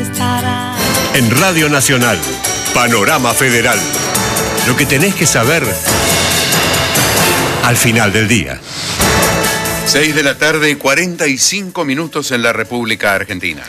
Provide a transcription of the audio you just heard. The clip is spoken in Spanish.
estará. En Radio Nacional, Panorama Federal. Lo que tenés que saber al final del día. 6 de la tarde y 45 minutos en la República Argentina.